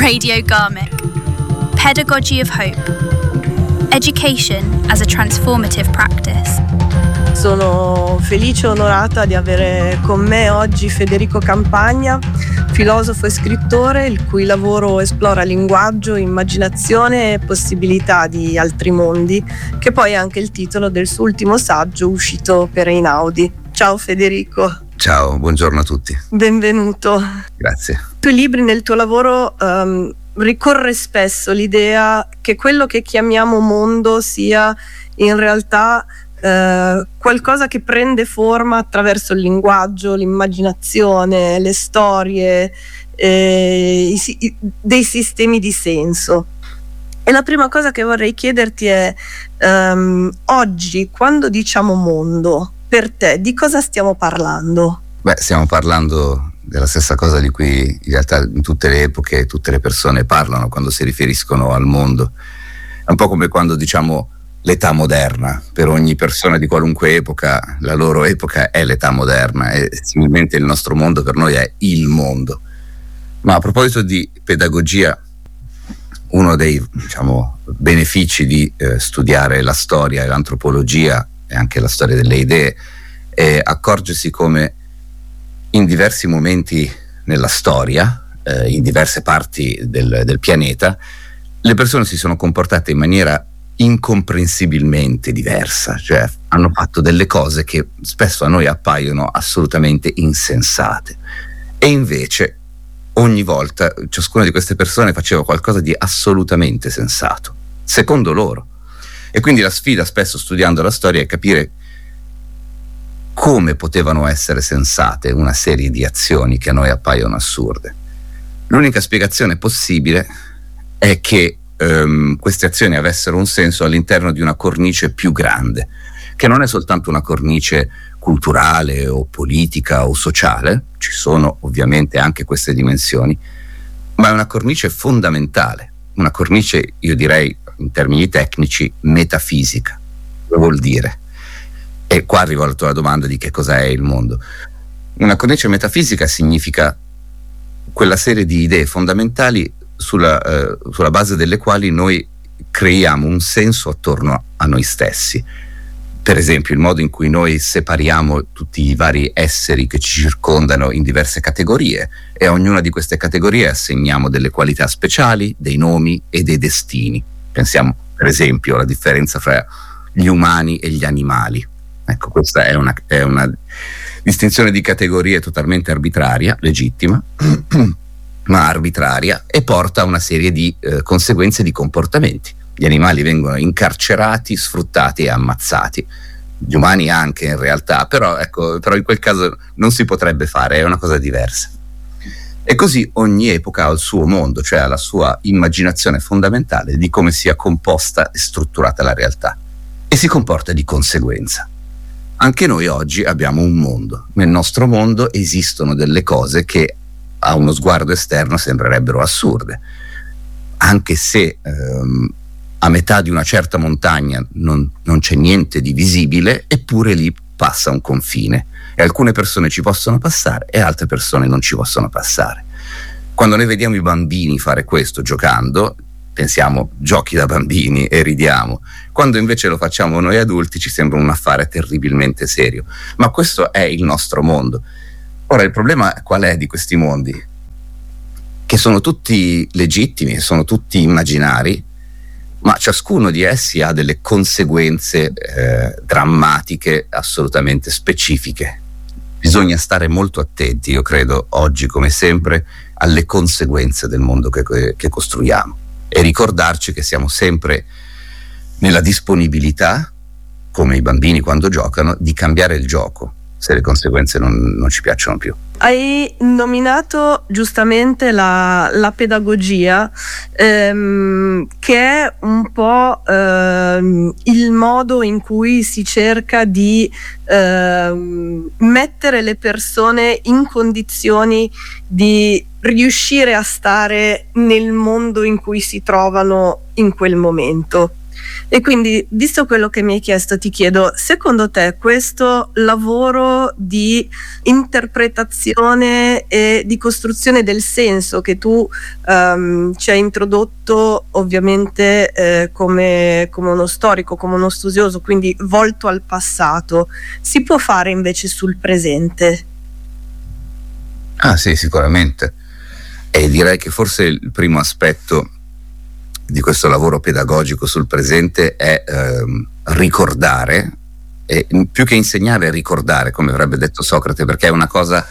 Radio Garmick. Pedagogy of Hope. Education as a transformative practice. Sono felice e onorata di avere con me oggi Federico Campagna, filosofo e scrittore il cui lavoro esplora linguaggio, immaginazione e possibilità di altri mondi, che poi è anche il titolo del suo ultimo saggio uscito per Einaudi. Ciao Federico. Ciao, buongiorno a tutti. Benvenuto. Grazie. I tuoi libri, nel tuo lavoro ricorre spesso l'idea che quello che chiamiamo mondo sia in realtà qualcosa che prende forma attraverso il linguaggio, l'immaginazione, le storie, dei sistemi di senso. E la prima cosa che vorrei chiederti è oggi, quando diciamo mondo, per te di cosa stiamo parlando? Stiamo parlando della stessa cosa di cui in realtà in tutte le epoche tutte le persone parlano quando si riferiscono al mondo. È un po' come quando diciamo l'età moderna. Per ogni persona di qualunque epoca, la loro epoca è l'età moderna e similmente il nostro mondo per noi è il mondo. Ma a proposito di pedagogia, uno dei benefici di studiare la storia e l'antropologia e anche la storia delle idee è accorgersi come in diversi momenti nella storia, in diverse parti del pianeta, le persone si sono comportate in maniera incomprensibilmente diversa, cioè hanno fatto delle cose che spesso a noi appaiono assolutamente insensate e invece ogni volta ciascuna di queste persone faceva qualcosa di assolutamente sensato, secondo loro. E quindi la sfida spesso studiando la storia è capire come potevano essere sensate una serie di azioni che a noi appaiono assurde. L'unica spiegazione possibile è che queste azioni avessero un senso all'interno di una cornice più grande, che non è soltanto una cornice culturale o politica o sociale, ci sono ovviamente anche queste dimensioni, ma è una cornice fondamentale, una cornice, io direi in termini tecnici, metafisica. Cosa vuol dire? E qua arrivo alla tua domanda di che cosa è il mondo. Una cornice metafisica significa quella serie di idee fondamentali sulla base delle quali noi creiamo un senso attorno a noi stessi. Per esempio il modo in cui noi separiamo tutti i vari esseri che ci circondano in diverse categorie e a ognuna di queste categorie assegniamo delle qualità speciali, dei nomi e dei destini. Pensiamo per esempio alla differenza fra gli umani e gli animali. Ecco, questa è una distinzione di categorie totalmente arbitraria, legittima, ma arbitraria, e porta a una serie di conseguenze di comportamenti. Gli animali vengono incarcerati, sfruttati e ammazzati, gli umani anche in realtà, però in quel caso non si potrebbe fare, è una cosa diversa. E così ogni epoca ha il suo mondo, cioè ha la sua immaginazione fondamentale di come sia composta e strutturata la realtà, e si comporta di conseguenza. Anche noi oggi abbiamo un mondo. Nel nostro mondo esistono delle cose che a uno sguardo esterno sembrerebbero assurde, anche se a metà di una certa montagna non c'è niente di visibile, eppure lì passa un confine e alcune persone ci possono passare e altre persone non ci possono passare. Quando noi vediamo i bambini fare questo giocando, pensiamo giochi da bambini e ridiamo. Quando invece lo facciamo noi adulti ci sembra un affare terribilmente serio, ma questo è il nostro mondo. Ora il problema qual è di questi mondi? Che sono tutti legittimi, sono tutti immaginari, ma ciascuno di essi ha delle conseguenze drammatiche assolutamente specifiche. Bisogna stare molto attenti, io credo, oggi come sempre, alle conseguenze del mondo che costruiamo e ricordarci che siamo sempre nella disponibilità, come i bambini quando giocano, di cambiare il gioco se le conseguenze non ci piacciono più. Hai nominato giustamente la pedagogia, che è un po' il modo in cui si cerca di mettere le persone in condizioni di riuscire a stare nel mondo in cui si trovano in quel momento. E quindi, visto quello che mi hai chiesto, ti chiedo, secondo te questo lavoro di interpretazione e di costruzione del senso che tu ci hai introdotto ovviamente come uno storico, come uno studioso, quindi volto al passato, si può fare invece sul presente? Ah sì, sicuramente. E direi che forse il primo aspetto di questo lavoro pedagogico sul presente è ricordare, e più che insegnare, ricordare, come avrebbe detto Socrate, perché è una cosa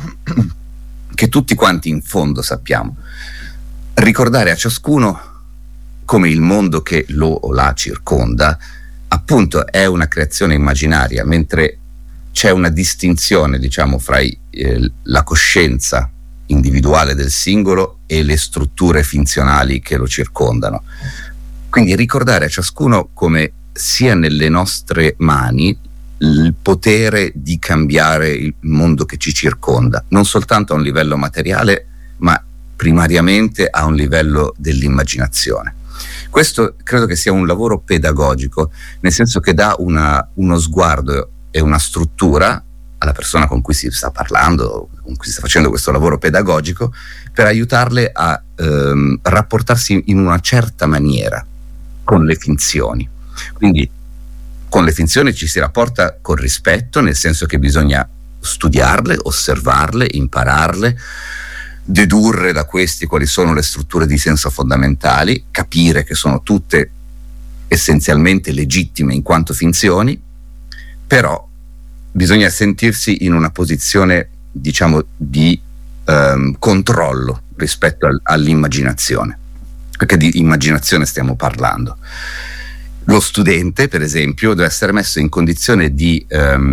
che tutti quanti in fondo sappiamo. Ricordare a ciascuno come il mondo che lo o la circonda appunto è una creazione immaginaria, mentre c'è una distinzione, diciamo, fra la coscienza individuale del singolo e le strutture funzionali che lo circondano. Quindi ricordare a ciascuno come sia nelle nostre mani il potere di cambiare il mondo che ci circonda, non soltanto a un livello materiale, ma primariamente a un livello dell'immaginazione. Questo credo che sia un lavoro pedagogico, nel senso che dà uno sguardo e una struttura alla persona con cui si sta parlando, con cui si sta facendo questo lavoro pedagogico, per aiutarle a rapportarsi in una certa maniera con le finzioni. Quindi con le finzioni ci si rapporta con rispetto, nel senso che bisogna studiarle, osservarle, impararle, dedurre da questi quali sono le strutture di senso fondamentali, capire che sono tutte essenzialmente legittime in quanto finzioni, però bisogna sentirsi in una posizione, diciamo, di controllo rispetto all'immaginazione, perché di immaginazione stiamo parlando. Lo studente, per esempio, deve essere messo in condizione di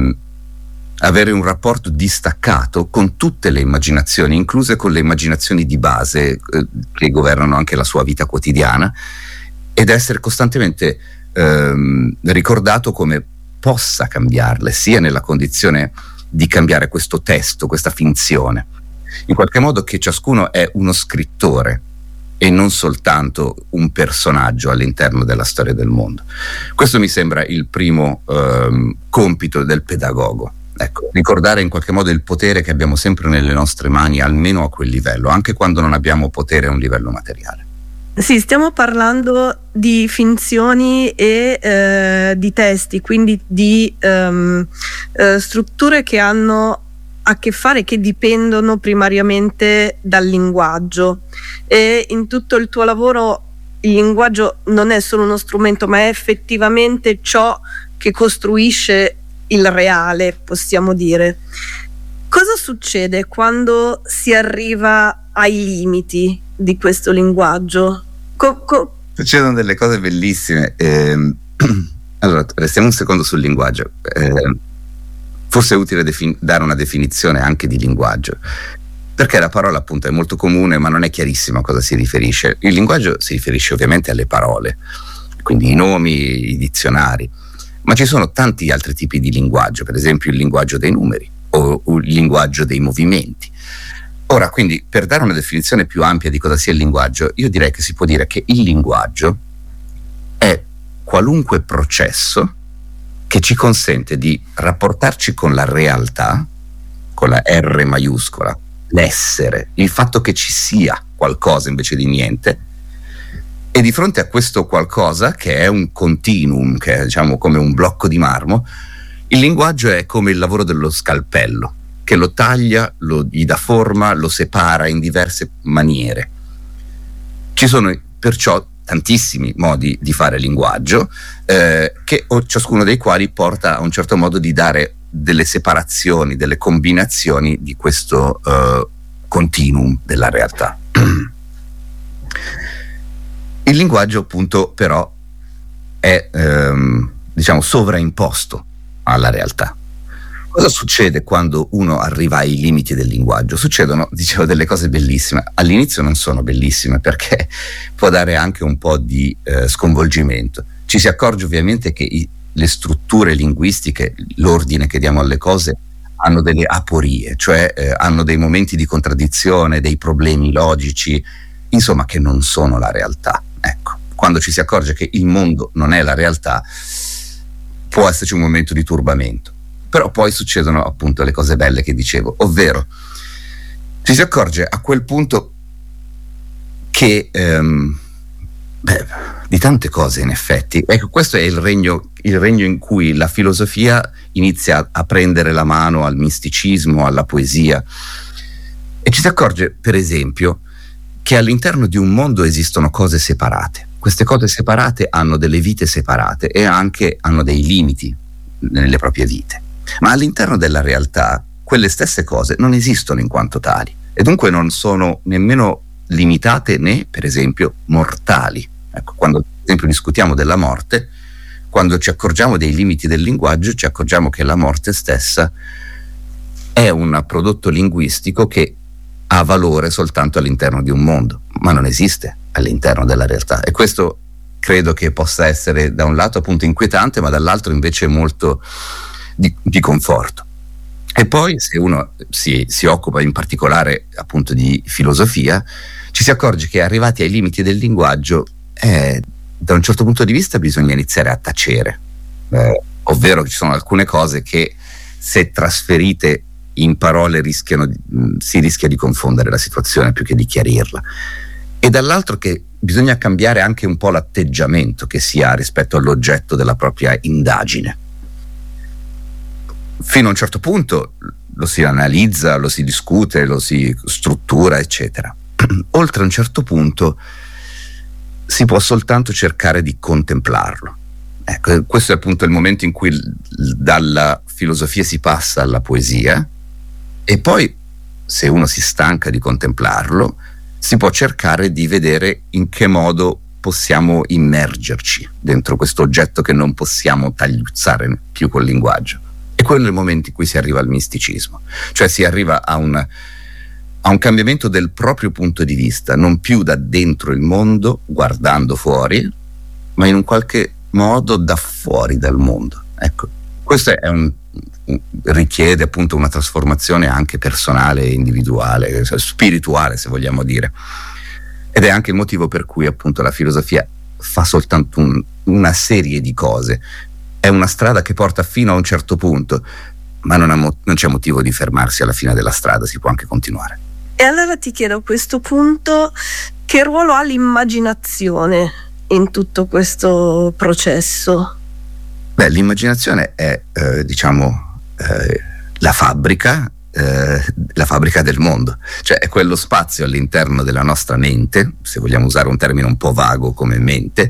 avere un rapporto distaccato con tutte le immaginazioni, incluse con le immaginazioni di base che governano anche la sua vita quotidiana, ed essere costantemente ricordato come possa cambiarle, sia nella condizione di cambiare questo testo, questa finzione, in qualche modo che ciascuno è uno scrittore e non soltanto un personaggio all'interno della storia del mondo. Questo mi sembra il primo compito del pedagogo. Ecco, ricordare in qualche modo il potere che abbiamo sempre nelle nostre mani, almeno a quel livello, anche quando non abbiamo potere a un livello materiale. Sì, stiamo parlando di finzioni e di testi, quindi di strutture che hanno a che fare, che dipendono primariamente dal linguaggio, e in tutto il tuo lavoro il linguaggio non è solo uno strumento, ma è effettivamente ciò che costruisce il reale, possiamo dire. Cosa succede quando si arriva ai limiti di questo linguaggio? Succedono delle cose bellissime. Allora, restiamo un secondo sul linguaggio. Forse è utile dare una definizione anche di linguaggio, perché la parola appunto è molto comune, ma non è chiarissimo a cosa si riferisce. Il linguaggio si riferisce ovviamente alle parole, quindi i nomi, i dizionari, ma ci sono tanti altri tipi di linguaggio, per esempio il linguaggio dei numeri o il linguaggio dei movimenti. Ora, quindi, per dare una definizione più ampia di cosa sia il linguaggio, io direi che si può dire che il linguaggio è qualunque processo che ci consente di rapportarci con la realtà, con la R maiuscola, l'essere, il fatto che ci sia qualcosa invece di niente, e di fronte a questo qualcosa, che è un continuum, che è, diciamo, come un blocco di marmo, il linguaggio è come il lavoro dello scalpello, che lo taglia, gli dà forma, lo separa in diverse maniere. Ci sono perciò tantissimi modi di fare linguaggio, ciascuno dei quali porta a un certo modo di dare delle separazioni, delle combinazioni di questo continuum della realtà. Il linguaggio, appunto, però è diciamo sovraimposto alla realtà. Cosa succede quando uno arriva ai limiti del linguaggio? Succedono, dicevo, delle cose bellissime. All'inizio non sono bellissime, perché può dare anche un po' di sconvolgimento. Ci si accorge ovviamente che le strutture linguistiche, l'ordine che diamo alle cose, hanno delle aporie, cioè hanno dei momenti di contraddizione, dei problemi logici, insomma, che non sono la realtà. Ecco, quando ci si accorge che il mondo non è la realtà, può esserci un momento di turbamento. Però poi succedono appunto le cose belle che dicevo, ovvero ci si accorge a quel punto che di tante cose, in effetti. Ecco, questo è il regno in cui la filosofia inizia a prendere la mano al misticismo, alla poesia, e ci si accorge, per esempio, che all'interno di un mondo esistono cose separate. Queste cose separate hanno delle vite separate e anche hanno dei limiti nelle proprie vite. Ma all'interno della realtà quelle stesse cose non esistono in quanto tali, e dunque non sono nemmeno limitate né, per esempio, mortali. Ecco, quando per esempio discutiamo della morte, quando ci accorgiamo dei limiti del linguaggio, ci accorgiamo che la morte stessa è un prodotto linguistico che ha valore soltanto all'interno di un mondo, ma non esiste all'interno della realtà. E questo credo che possa essere da un lato appunto inquietante, ma dall'altro invece molto di conforto. E poi, se uno si occupa in particolare appunto di filosofia, ci si accorge che arrivati ai limiti del linguaggio, da un certo punto di vista bisogna iniziare a tacere, ovvero che ci sono alcune cose che, se trasferite in parole, si rischia di confondere la situazione più che di chiarirla. E dall'altro che bisogna cambiare anche un po' l'atteggiamento che si ha rispetto all'oggetto della propria indagine. Fino a un certo punto lo si analizza, lo si discute, lo si struttura, eccetera. Oltre a un certo punto si può soltanto cercare di contemplarlo. Ecco, questo è appunto il momento in cui dalla filosofia si passa alla poesia, e poi, se uno si stanca di contemplarlo, si può cercare di vedere in che modo possiamo immergerci dentro questo oggetto che non possiamo tagliuzzare più col linguaggio. E quello è il momento in cui si arriva al misticismo, cioè si arriva a un cambiamento del proprio punto di vista, non più da dentro il mondo guardando fuori, ma in un qualche modo da fuori dal mondo. Ecco, questo richiede appunto una trasformazione anche personale, individuale, spirituale, se vogliamo dire, ed è anche il motivo per cui appunto la filosofia fa soltanto una serie di cose. È una strada che porta fino a un certo punto, ma non c'è motivo di fermarsi alla fine della strada, si può anche continuare. E allora ti chiedo a questo punto, che ruolo ha l'immaginazione in tutto questo processo? Beh, l'immaginazione è la fabbrica del mondo, cioè è quello spazio all'interno della nostra mente, se vogliamo usare un termine un po' vago come mente,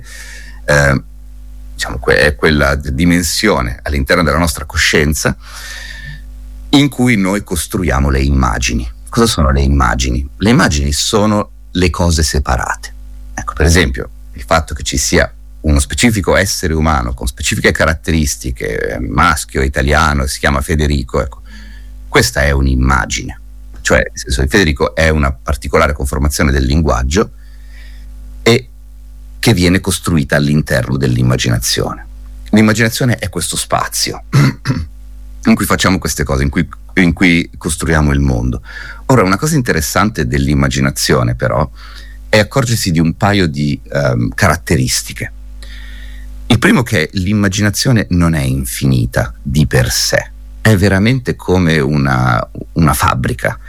è quella dimensione all'interno della nostra coscienza in cui noi costruiamo le immagini. Cosa sono le immagini? Le immagini sono le cose separate. Ecco, per esempio, il fatto che ci sia uno specifico essere umano con specifiche caratteristiche, maschio, italiano, si chiama Federico, ecco, questa è un'immagine, cioè nel senso che Federico è una particolare conformazione del linguaggio e che viene costruita all'interno dell'immaginazione. L'immaginazione è questo spazio in cui facciamo queste cose, in cui costruiamo il mondo. Ora, una cosa interessante dell'immaginazione però è accorgersi di un paio di caratteristiche. Il primo, che l'immaginazione non è infinita di per sé, è veramente come una fabbrica,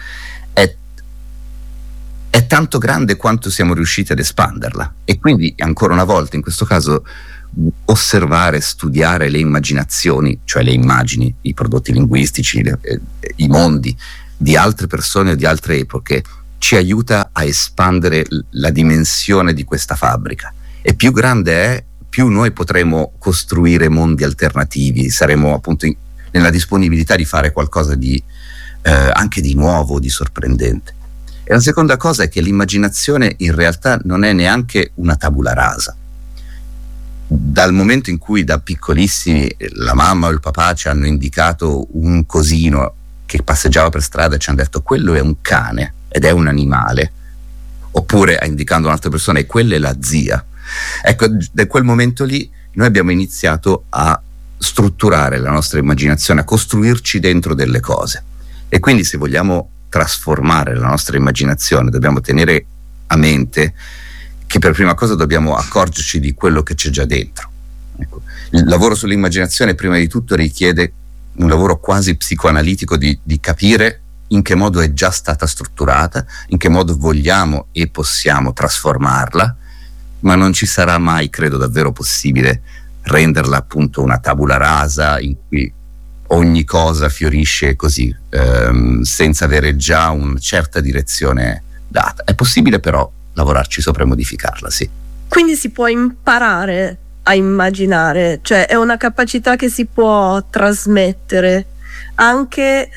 è tanto grande quanto siamo riusciti ad espanderla, e quindi ancora una volta in questo caso osservare, studiare le immaginazioni, cioè le immagini, i prodotti linguistici, i mondi di altre persone o di altre epoche, ci aiuta a espandere la dimensione di questa fabbrica. E più grande è, più noi potremo costruire mondi alternativi, saremo appunto nella disponibilità di fare qualcosa di anche di nuovo, di sorprendente. E la seconda cosa è che l'immaginazione in realtà non è neanche una tabula rasa. Dal momento in cui da piccolissimi la mamma o il papà ci hanno indicato un cosino che passeggiava per strada e ci hanno detto quello è un cane ed è un animale, oppure indicando un'altra persona e quella è la zia, ecco, da quel momento lì noi abbiamo iniziato a strutturare la nostra immaginazione, a costruirci dentro delle cose. E quindi, se vogliamo trasformare la nostra immaginazione, dobbiamo tenere a mente che per prima cosa dobbiamo accorgerci di quello che c'è già dentro. Ecco. Il lavoro sull'immaginazione prima di tutto richiede un lavoro quasi psicoanalitico di capire in che modo è già stata strutturata, in che modo vogliamo e possiamo trasformarla, ma non ci sarà mai, credo, davvero possibile renderla appunto una tabula rasa in cui ogni cosa fiorisce così, senza avere già una certa direzione data. È possibile però lavorarci sopra e modificarla, sì. Quindi si può imparare a immaginare, cioè è una capacità che si può trasmettere anche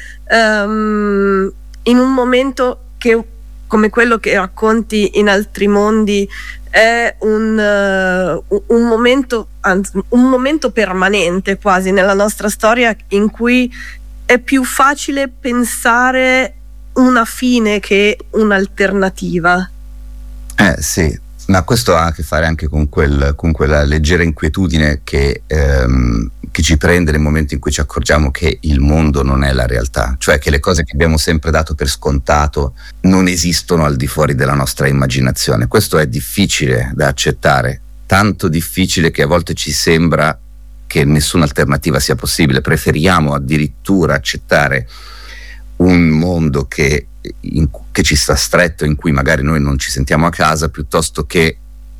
in un momento che, come quello che racconti in Altri Mondi, è un momento, anzi, un momento permanente quasi nella nostra storia, in cui è più facile pensare una fine che un'alternativa. Sì, ma questo ha a che fare anche con quella leggera inquietudine che ci prende nel momento in cui ci accorgiamo che il mondo non è la realtà, cioè che le cose che abbiamo sempre dato per scontato non esistono al di fuori della nostra immaginazione. Questo è difficile da accettare, tanto difficile che a volte ci sembra che nessuna alternativa sia possibile. Preferiamo addirittura accettare un mondo che ci sta stretto, in cui magari noi non ci sentiamo a casa, piuttosto che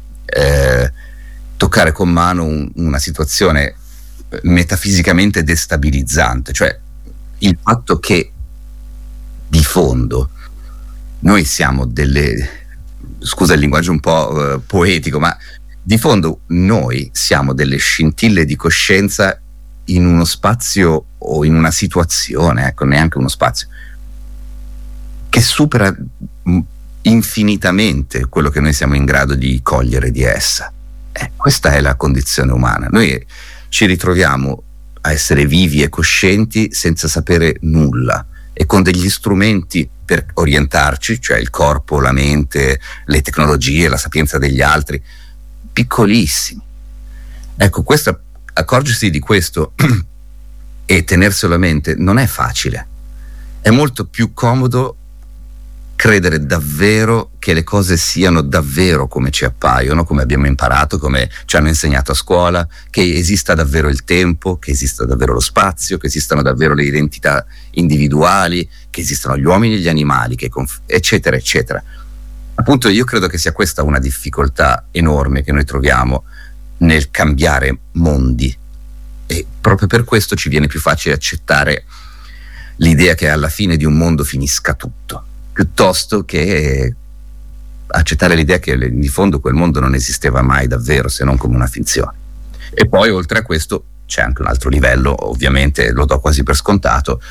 toccare con mano una situazione metafisicamente destabilizzante, cioè il fatto che di fondo noi siamo scusa il linguaggio un po' poetico, ma di fondo noi siamo delle scintille di coscienza in uno spazio o in una situazione, ecco, neanche uno spazio, che supera infinitamente quello che noi siamo in grado di cogliere di essa. Questa è la condizione umana. Noi ci ritroviamo a essere vivi e coscienti senza sapere nulla e con degli strumenti per orientarci, cioè il corpo, la mente, le tecnologie, la sapienza degli altri, piccolissimi. Ecco, accorgersi di questo e tenerselo a mente non è facile. È molto più comodo credere davvero che le cose siano davvero come ci appaiono, come abbiamo imparato, come ci hanno insegnato a scuola, che esista davvero il tempo, che esista davvero lo spazio, che esistano davvero le identità individuali, che esistano gli uomini e gli animali, eccetera, eccetera. Appunto, io credo che sia questa una difficoltà enorme che noi troviamo nel cambiare mondi, e proprio per questo ci viene più facile accettare l'idea che alla fine di un mondo finisca tutto, piuttosto che accettare l'idea che di fondo quel mondo non esisteva mai davvero, se non come una finzione. E poi oltre a questo c'è anche un altro livello, ovviamente lo do quasi per scontato: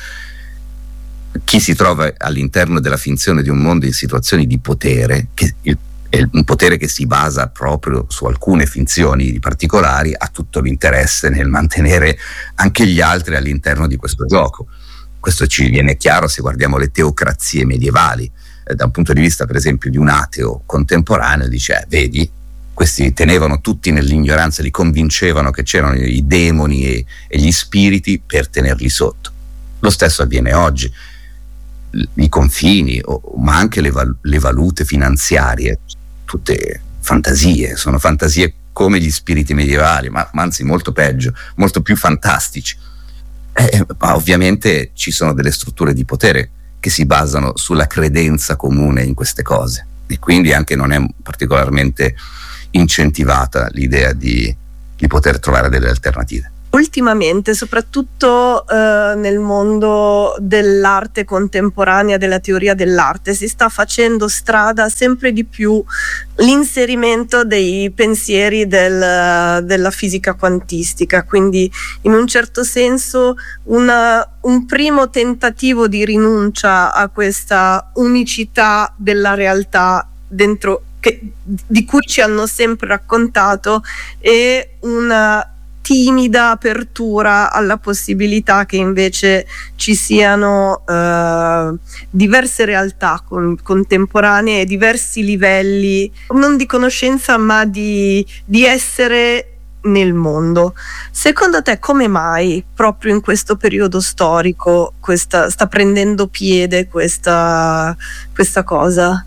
chi si trova all'interno della finzione di un mondo in situazioni di potere, è un potere che si basa proprio su alcune finzioni particolari, ha tutto l'interesse nel mantenere anche gli altri all'interno di questo gioco. Questo ci viene chiaro se guardiamo le teocrazie medievali. Da un punto di vista, per esempio, di un ateo contemporaneo, dice: vedi, questi tenevano tutti nell'ignoranza, li convincevano che c'erano i demoni e gli spiriti per tenerli sotto. Lo stesso avviene oggi. I confini, ma anche le valute finanziarie, tutte fantasie, sono fantasie come gli spiriti medievali, ma anzi molto peggio, molto più fantastici. Ma ovviamente ci sono delle strutture di potere che si basano sulla credenza comune in queste cose, e quindi anche non è particolarmente incentivata l'idea di poter trovare delle alternative. Ultimamente, soprattutto nel mondo dell'arte contemporanea, della teoria dell'arte, si sta facendo strada sempre di più l'inserimento dei pensieri della fisica quantistica, quindi in un certo senso un primo tentativo di rinuncia a questa unicità della realtà dentro di cui ci hanno sempre raccontato, e una timida apertura alla possibilità che invece ci siano diverse realtà contemporanee, diversi livelli, non di conoscenza ma di essere nel mondo. Secondo te come mai proprio in questo periodo storico sta prendendo piede questa cosa?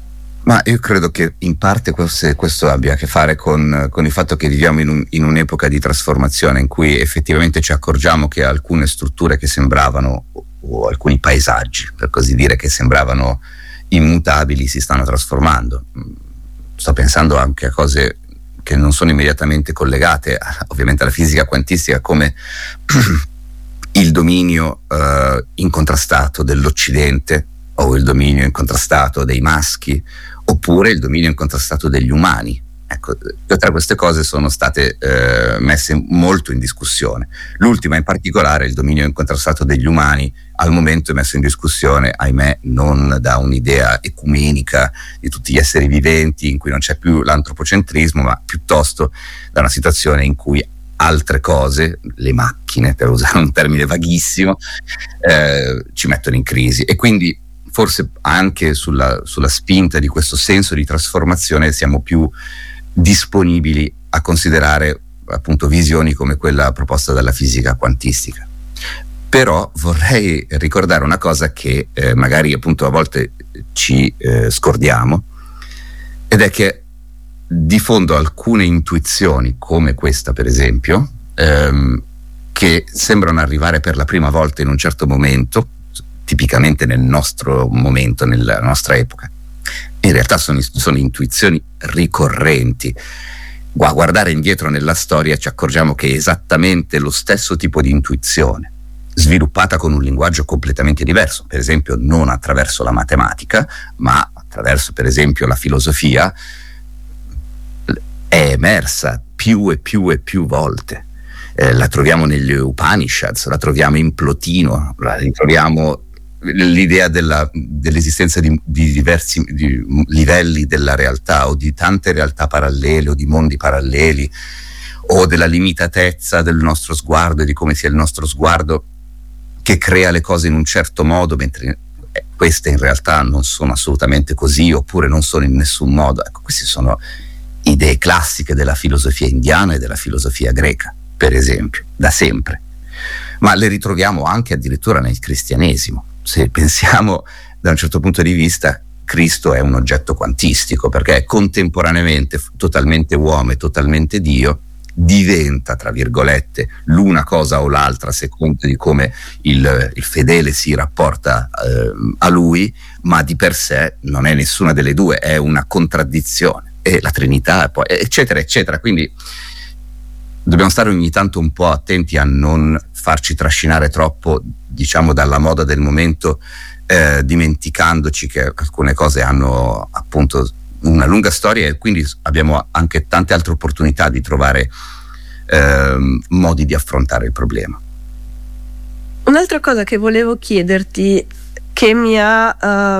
Ma io credo che in parte questo abbia a che fare con il fatto che viviamo in un'epoca di trasformazione in cui effettivamente ci accorgiamo che alcune strutture che sembravano, o alcuni paesaggi, per così dire, che sembravano immutabili, si stanno trasformando. Sto pensando anche a cose che non sono immediatamente collegate ovviamente alla fisica quantistica, come il dominio incontrastato dell'Occidente, o il dominio incontrastato dei maschi, oppure il dominio incontrastato degli umani. Ecco, tutte queste cose sono state messe molto in discussione. L'ultima in particolare, il dominio incontrastato degli umani, al momento è messo in discussione, ahimè, non da un'idea ecumenica di tutti gli esseri viventi in cui non c'è più l'antropocentrismo, ma piuttosto da una situazione in cui altre cose, le macchine, per usare un termine vaghissimo, ci mettono in crisi. E quindi forse anche sulla spinta di questo senso di trasformazione siamo più disponibili a considerare appunto visioni come quella proposta dalla fisica quantistica. Però vorrei ricordare una cosa che magari appunto a volte ci scordiamo, ed è che di fondo alcune intuizioni come questa, per esempio, che sembrano arrivare per la prima volta in un certo momento, tipicamente nel nostro momento, nella nostra epoca, in realtà sono intuizioni ricorrenti. A guardare indietro nella storia ci accorgiamo che è esattamente lo stesso tipo di intuizione, sviluppata con un linguaggio completamente diverso, per esempio non attraverso la matematica, ma attraverso per esempio la filosofia, è emersa più e più e più volte. La troviamo negli Upanishads, la troviamo in Plotino, la ritroviamo l'idea dell'esistenza di diversi livelli della realtà, o di tante realtà parallele, o di mondi paralleli, o della limitatezza del nostro sguardo e di come sia il nostro sguardo che crea le cose in un certo modo, mentre queste in realtà non sono assolutamente così, oppure non sono in nessun modo. Ecco, queste sono idee classiche della filosofia indiana e della filosofia greca, per esempio, da sempre. Ma le ritroviamo anche addirittura nel cristianesimo. Se pensiamo da un certo punto di vista, Cristo è un oggetto quantistico, perché è contemporaneamente totalmente uomo e totalmente Dio, diventa, tra virgolette, l'una cosa o l'altra a seconda di come il fedele si rapporta a lui, ma di per sé non è nessuna delle due, è una contraddizione, e la Trinità, poi, eccetera, eccetera. Quindi dobbiamo stare ogni tanto un po' attenti a non farci trascinare troppo, diciamo, dalla moda del momento, dimenticandoci che alcune cose hanno appunto una lunga storia, e quindi abbiamo anche tante altre opportunità di trovare modi di affrontare il problema. Un'altra cosa che volevo chiederti, che mi ha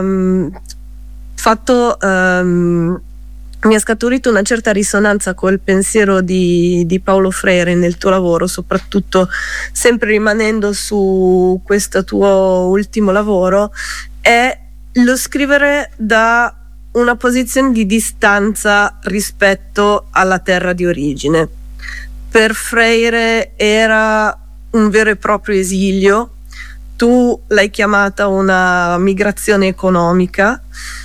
mi ha scaturito una certa risonanza col pensiero di Paulo Freire nel tuo lavoro, soprattutto sempre rimanendo su questo tuo ultimo lavoro, è lo scrivere da una posizione di distanza rispetto alla terra di origine. Per Freire era un vero e proprio esilio, tu l'hai chiamata una migrazione economica,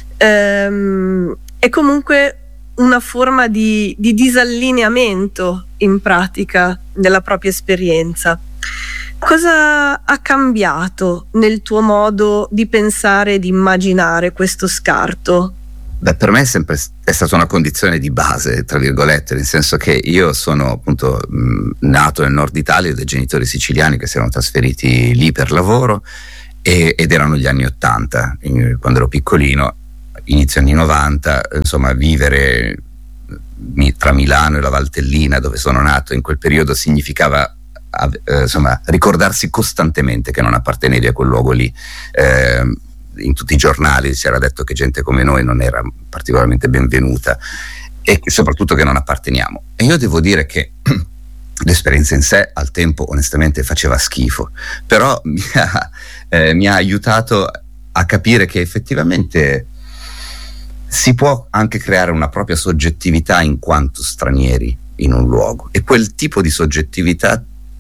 è comunque una forma di disallineamento in pratica della propria esperienza. Cosa ha cambiato nel tuo modo di pensare e di immaginare questo scarto? Beh, per me è stata una condizione di base, tra virgolette, nel senso che io sono appunto nato nel nord Italia, dai genitori siciliani che si erano trasferiti lì per lavoro, ed erano gli anni '80, quando ero piccolino, inizio anni '90, insomma, vivere tra Milano e la Valtellina, dove sono nato in quel periodo, significava insomma ricordarsi costantemente che non appartenevi a quel luogo lì. In tutti i giornali si era detto che gente come noi non era particolarmente benvenuta, e soprattutto che non apparteniamo. E io devo dire che l'esperienza in sé al tempo onestamente faceva schifo, però mi ha aiutato a capire che effettivamente si può anche creare una propria soggettività in quanto stranieri in un luogo, e quel tipo di soggettività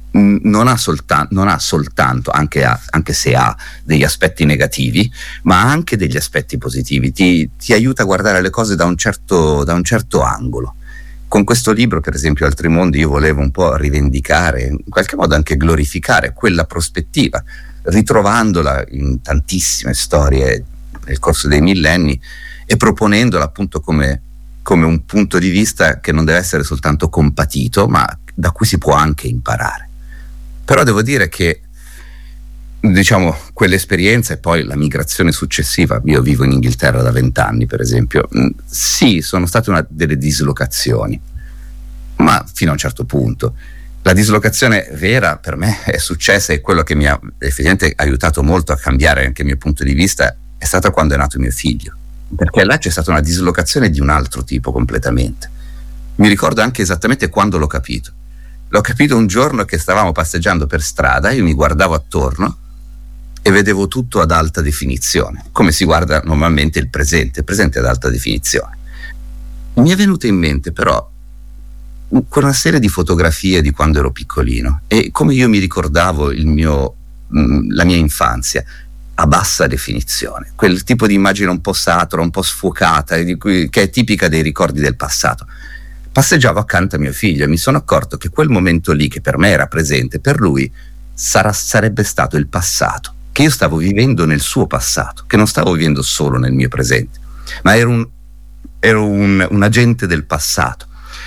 non ha soltanto, anche se ha degli aspetti negativi, ma ha anche degli aspetti positivi, ti aiuta a guardare le cose da un certo angolo. Con questo libro, per esempio, Altri mondi, io volevo un po' rivendicare, in qualche modo anche glorificare quella prospettiva, ritrovandola in tantissime storie nel corso dei millenni e proponendola appunto come un punto di vista che non deve essere soltanto compatito, ma da cui si può anche imparare. Però devo dire che, diciamo, quell'esperienza e poi la migrazione successiva, io vivo in Inghilterra da 20 anni per esempio, sì, sono state delle dislocazioni, ma fino a un certo punto. La dislocazione vera per me è successa, e quello che mi ha effettivamente aiutato molto a cambiare anche il mio punto di vista è stata quando è nato mio figlio, perché là c'è stata una dislocazione di un altro tipo completamente. Mi ricordo anche esattamente quando l'ho capito. L'ho capito un giorno che stavamo passeggiando per strada, io mi guardavo attorno e vedevo tutto ad alta definizione, come si guarda normalmente il presente ad alta definizione. Mi è venuta in mente però una serie di fotografie di quando ero piccolino e come io mi ricordavo la mia infanzia a bassa definizione, quel tipo di immagine un po' satura, un po' sfocata, che è tipica dei ricordi del passato. Passeggiavo accanto a mio figlio e mi sono accorto che quel momento lì, che per me era presente, per lui sarebbe stato il passato, che io stavo vivendo nel suo passato, che non stavo vivendo solo nel mio presente, ma ero un agente del passato.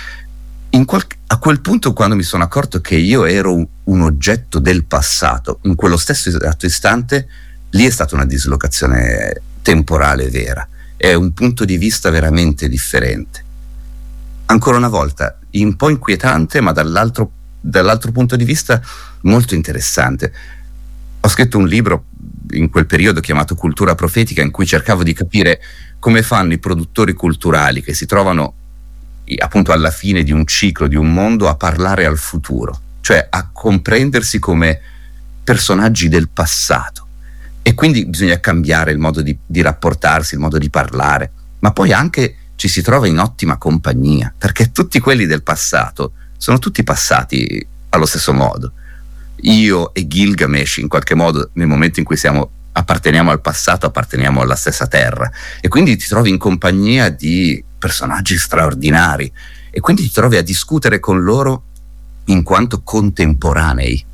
A quel punto, quando mi sono accorto che io ero un oggetto del passato, in quello stesso esatto istante, lì è stata una dislocazione temporale vera, è un punto di vista veramente differente. Ancora una volta, un po' inquietante, ma dall'altro punto di vista molto interessante. Ho scritto un libro in quel periodo chiamato Cultura profetica, in cui cercavo di capire come fanno i produttori culturali che si trovano appunto alla fine di un ciclo, di un mondo, a parlare al futuro, cioè a comprendersi come personaggi del passato. E quindi bisogna cambiare il modo di rapportarsi, il modo di parlare, ma poi anche ci si trova in ottima compagnia, perché tutti quelli del passato sono tutti passati allo stesso modo. Io e Gilgamesh, in qualche modo, nel momento in cui apparteniamo al passato, apparteniamo alla stessa terra, e quindi ti trovi in compagnia di personaggi straordinari e quindi ti trovi a discutere con loro in quanto contemporanei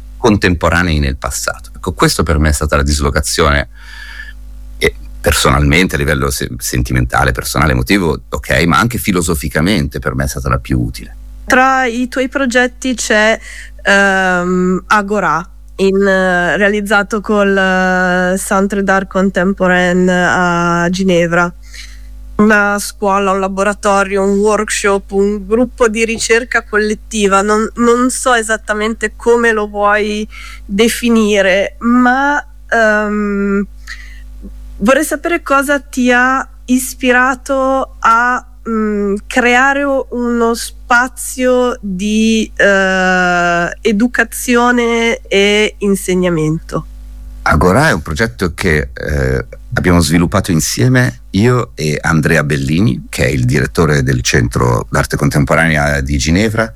nel passato. Ecco, questo per me è stata la dislocazione, e personalmente, a livello sentimentale, personale, emotivo, ok, ma anche filosoficamente per me è stata la più utile. Tra i tuoi progetti c'è Agora, realizzato col Centre d'Art Contemporain a Ginevra. Una scuola, un laboratorio, un workshop, un gruppo di ricerca collettiva. Non so esattamente come lo vuoi definire, ma vorrei sapere cosa ti ha ispirato a creare uno spazio di educazione e insegnamento. Agora è un progetto che abbiamo sviluppato insieme io e Andrea Bellini, che è il direttore del Centro d'Arte Contemporanea di Ginevra,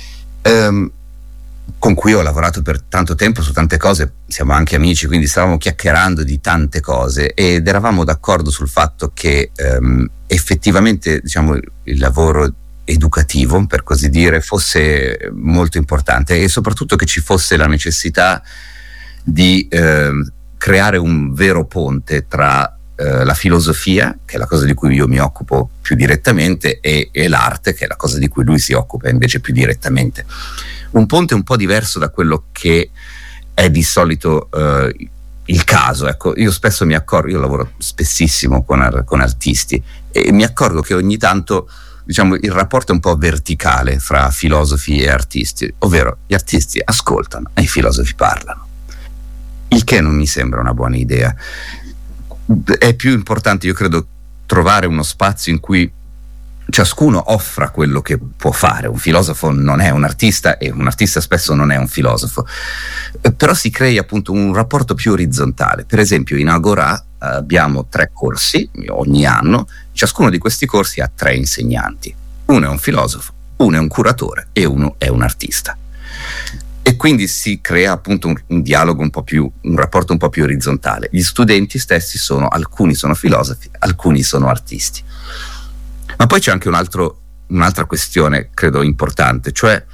con cui ho lavorato per tanto tempo su tante cose. Siamo anche amici, quindi stavamo chiacchierando di tante cose ed eravamo d'accordo sul fatto che effettivamente, diciamo, il lavoro educativo, per così dire, fosse molto importante, e soprattutto che ci fosse la necessità di creare un vero ponte tra la filosofia, che è la cosa di cui io mi occupo più direttamente, e l'arte, che è la cosa di cui lui si occupa invece più direttamente. Un ponte un po' diverso da quello che è di solito il caso. Ecco, io spesso mi accorgo, io lavoro spessissimo con artisti, e mi accorgo che ogni tanto, diciamo, il rapporto è un po' verticale fra filosofi e artisti, ovvero gli artisti ascoltano e i filosofi parlano, il che non mi sembra una buona idea. È più importante, io credo, trovare uno spazio in cui ciascuno offra quello che può fare. Un filosofo non è un artista e un artista spesso non è un filosofo, però si crei appunto un rapporto più orizzontale. Per esempio in Agora abbiamo 3 corsi ogni anno, ciascuno di questi corsi ha 3 insegnanti, uno è un filosofo, uno è un curatore e uno è un artista. E quindi si crea appunto un dialogo un rapporto un po' più orizzontale. Gli studenti stessi alcuni sono filosofi, alcuni sono artisti. Ma poi c'è anche un'altra questione, credo importante, cioè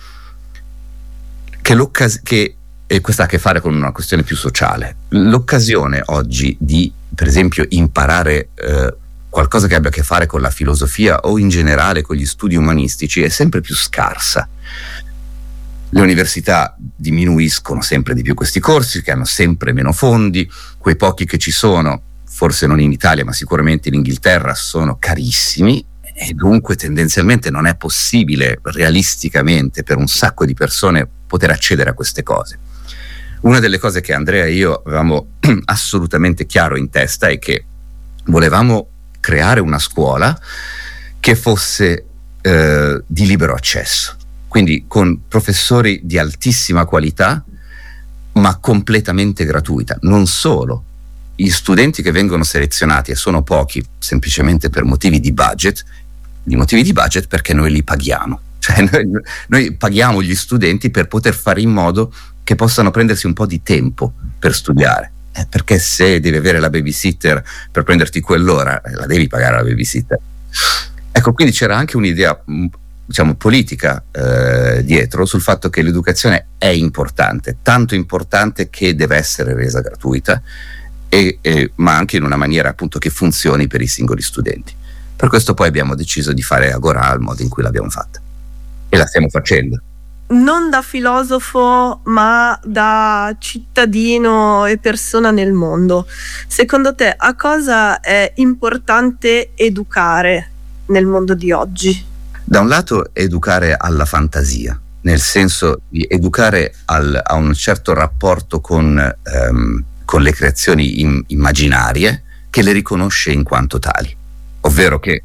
e questa ha a che fare con una questione più sociale. L'occasione oggi di, per esempio, imparare qualcosa che abbia a che fare con la filosofia o in generale con gli studi umanistici è sempre più scarsa. Le università diminuiscono sempre di più questi corsi, che hanno sempre meno fondi, quei pochi che ci sono, forse non in Italia ma sicuramente in Inghilterra, sono carissimi, e dunque tendenzialmente non è possibile realisticamente per un sacco di persone poter accedere a queste cose. Una delle cose che Andrea e io avevamo assolutamente chiaro in testa è che volevamo creare una scuola che fosse di libero accesso, quindi con professori di altissima qualità ma completamente gratuita. Non solo, gli studenti che vengono selezionati, e sono pochi semplicemente per motivi di budget perché noi li paghiamo, cioè noi paghiamo gli studenti per poter fare in modo che possano prendersi un po' di tempo per studiare, perché se devi avere la babysitter per prenderti quell'ora, la devi pagare la babysitter. Ecco, quindi c'era anche un'idea, diciamo, politica dietro, sul fatto che l'educazione è importante, tanto importante che deve essere resa gratuita, ma anche in una maniera appunto che funzioni per i singoli studenti. Per questo poi abbiamo deciso di fare Agorà al modo in cui l'abbiamo fatta, e la stiamo facendo. Non da filosofo, ma da cittadino e persona nel mondo. Secondo te, a cosa è importante educare nel mondo di oggi? Da un lato educare alla fantasia, nel senso di educare a un certo rapporto con le creazioni immaginarie, che le riconosce in quanto tali. Ovvero che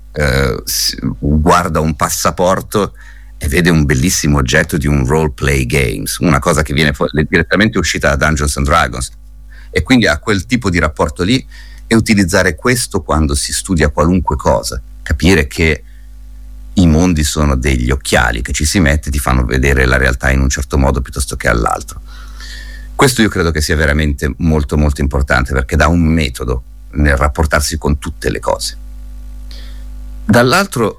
guarda un passaporto e vede un bellissimo oggetto di un role play games, una cosa che viene direttamente uscita da Dungeons and Dragons, e quindi ha quel tipo di rapporto lì, e utilizzare questo quando si studia qualunque cosa, capire che i mondi sono degli occhiali che ci si mette, ti fanno vedere la realtà in un certo modo piuttosto che all'altro. Questo io credo che sia veramente molto molto importante, perché dà un metodo nel rapportarsi con tutte le cose. Dall'altro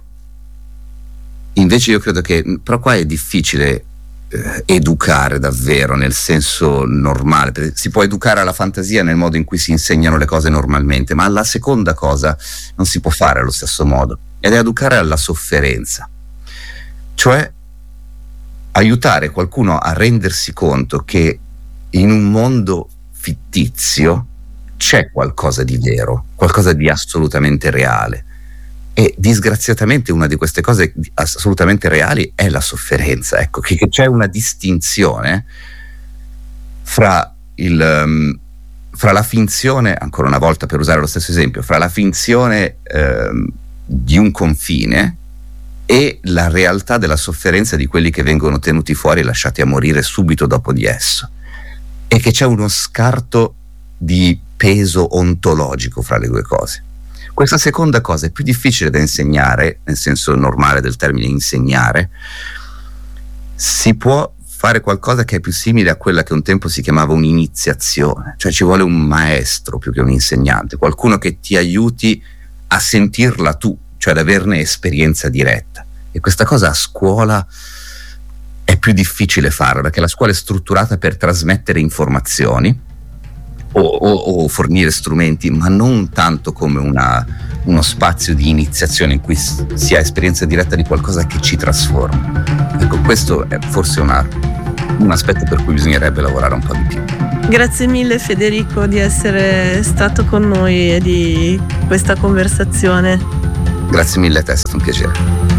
invece io credo che, però qua è difficile educare davvero nel senso normale. Si può educare alla fantasia nel modo in cui si insegnano le cose normalmente, ma alla seconda cosa non si può fare allo stesso modo, ed è educare alla sofferenza, cioè aiutare qualcuno a rendersi conto che in un mondo fittizio c'è qualcosa di vero, qualcosa di assolutamente reale. E disgraziatamente una di queste cose assolutamente reali è la sofferenza. Ecco, che c'è una distinzione fra la finzione, ancora una volta per usare lo stesso esempio, fra la finzione di un confine e la realtà della sofferenza di quelli che vengono tenuti fuori e lasciati a morire subito dopo di esso, e che c'è uno scarto di peso ontologico fra le due cose. Questa seconda cosa è più difficile da insegnare, nel senso normale del termine insegnare. Si può fare qualcosa che è più simile a quella che un tempo si chiamava un'iniziazione, cioè ci vuole un maestro più che un insegnante, qualcuno che ti aiuti a sentirla tu, cioè ad averne esperienza diretta. E questa cosa a scuola è più difficile farla, perché la scuola è strutturata per trasmettere informazioni o fornire strumenti, ma non tanto come uno spazio di iniziazione in cui si ha esperienza diretta di qualcosa che ci trasforma. Ecco, questo è forse un aspetto per cui bisognerebbe lavorare un po' di più. Grazie mille Federico di essere stato con noi e di questa conversazione. Grazie mille a te, è stato un piacere.